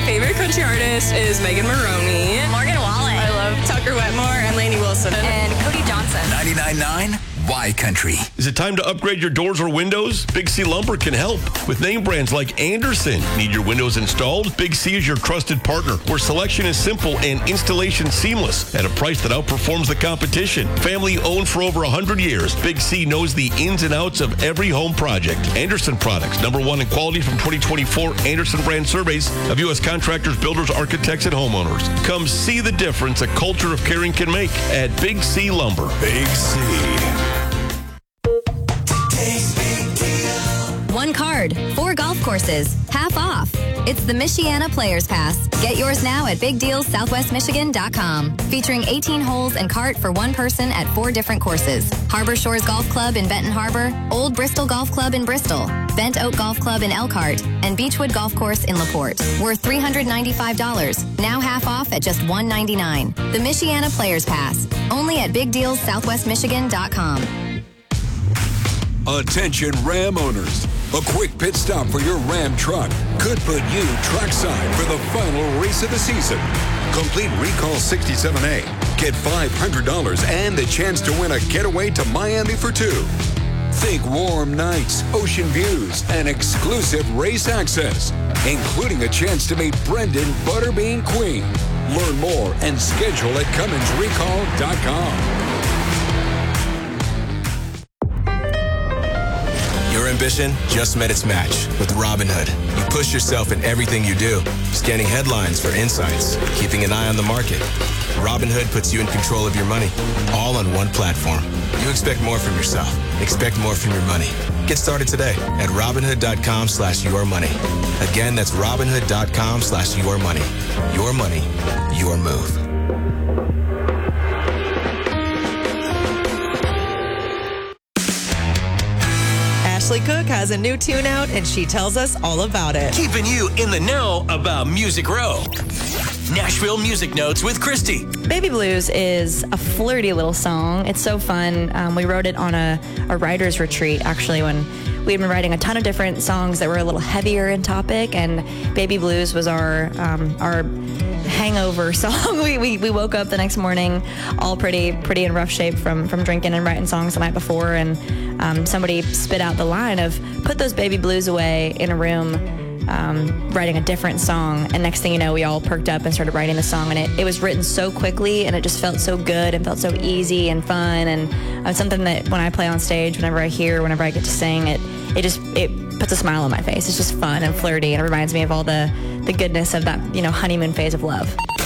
favorite country artist is Megan Maroney. Morgan Wallen. I love Tucker Wetmore and Lainey Wilson. And Cody Johnson. 99.9 Y Country. Is it time to upgrade your doors or windows? Big C Lumber can help. With name brands like Anderson. Need your windows installed? Big C is your trusted partner, where selection is simple and installation seamless at a price that outperforms the competition. Family owned for over 100 years, Big C knows the ins and outs of every home project. Anderson Products, #1 in quality from 2024 Anderson brand surveys of U.S. contractors, builders, architects, and homeowners. Come see the difference a culture of caring can make at Big C Lumber. Big C. One card, 4 golf courses, half off. It's the Michiana Players Pass. Get yours now at BigDealSouthwestMichigan.com. Featuring 18 holes and cart for one person at 4 different courses. Harbor Shores Golf Club in Benton Harbor, Old Bristol Golf Club in Bristol, Bent Oak Golf Club in Elkhart, and Beechwood Golf Course in LaPorte. Worth $395. Now half off at just $199. The Michiana Players Pass. Only at BigDealSouthwestMichigan.com. Attention Ram owners. A quick pit stop for your Ram truck could put you trackside for the final race of the season. Complete Recall 67A. Get $500 and the chance to win a getaway to Miami for 2. Think warm nights, ocean views, and exclusive race access, including a chance to meet Brendan Butterbean Queen. Learn more and schedule at CumminsRecall.com. Your ambition just met its match with Robinhood. You push yourself in everything you do, scanning headlines for insights, keeping an eye on the market. Robinhood puts you in control of your money, all on one platform. You expect more from yourself. Expect more from your money. Get started today at Robinhood.com/yourmoney. Again, that's Robinhood.com/yourmoney. Your money, your move. Ashley Cook has a new tune out, and she tells us all about it. Keeping you in the know about Music Row. Nashville Music Notes with Christy. Baby Blues is a flirty little song. It's so fun. We wrote it on a writer's retreat, actually, when we had been writing a ton of different songs that were a little heavier in topic, and Baby Blues was our hangover song. We woke up the next morning all pretty in rough shape from drinking and writing songs the night before, and somebody spit out the line of, put those baby blues away, in a room writing a different song. And next thing you know, we all perked up and started writing the song, and it was written so quickly, and it just felt so good and felt so easy and fun, and it's something that when I play on stage, whenever I get to sing, it puts a smile on my face. It's just fun and flirty, and it reminds me of all the goodness of that, honeymoon phase of love.